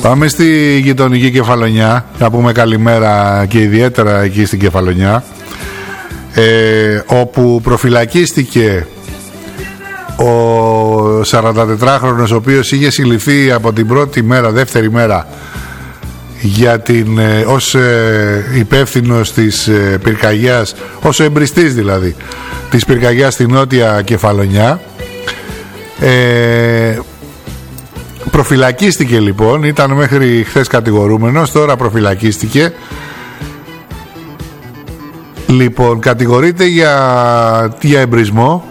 Πάμε στη γειτονική Κεφαλονιά να πούμε καλημέρα και ιδιαίτερα εκεί στην Κεφαλονιά, όπου προφυλακίστηκε ο 44χρονος, ο οποίος είχε συλληφθεί από την πρώτη μέρα, δεύτερη μέρα, για ως υπεύθυνος της πυρκαγιάς, ως εμπριστής δηλαδή της πυρκαγιάς στη Νότια Κεφαλονιά. Προφυλακίστηκε λοιπόν, ήταν μέχρι χθες κατηγορούμενος, τώρα προφυλακίστηκε. Λοιπόν, κατηγορείται για εμπρισμό.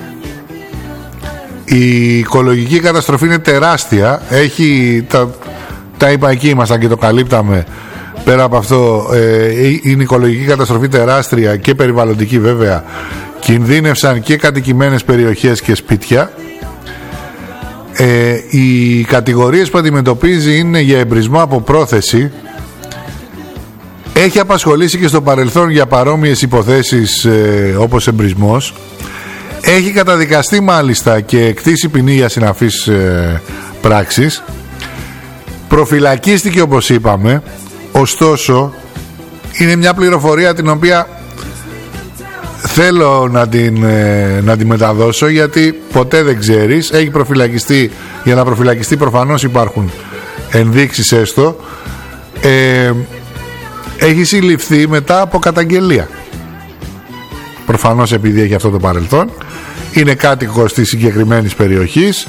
Η οικολογική καταστροφή είναι τεράστια. Έχει τα είπα εκεί, ήμασταν και το καλύπταμε. Πέρα από αυτό, είναι οικολογική καταστροφή τεράστια και περιβαλλοντική βέβαια. Κινδύνευσαν και κατοικημένες περιοχές και σπίτια. Οι κατηγορίες που αντιμετωπίζει είναι για εμπρισμό από πρόθεση. Έχει απασχολήσει και στο παρελθόν για παρόμοιες υποθέσεις όπως εμπρισμός. Έχει καταδικαστεί μάλιστα και εκτίσει ποινή για συναφείς πράξεις. Προφυλακίστηκε όπως είπαμε. Ωστόσο είναι μια πληροφορία την οποία θέλω να την μεταδώσω, γιατί ποτέ δεν ξέρεις. Έχει προφυλακιστεί. Για να προφυλακιστεί προφανώς υπάρχουν ενδείξεις έστω. Έχει συλληφθεί μετά από καταγγελία. Προφανώς επειδή έχει αυτό το παρελθόν. Είναι κάτοικος της συγκεκριμένης περιοχής.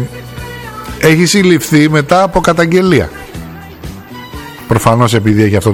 Έχει συλληφθεί μετά από καταγγελία. Προφανώς επειδή έχει αυτό το